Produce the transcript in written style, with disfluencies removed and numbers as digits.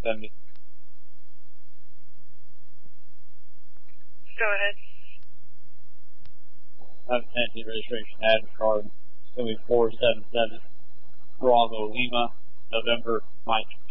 70. Go ahead. I have Tennessee registration address card. It's going to be 477 Bravo Lima, November Mike.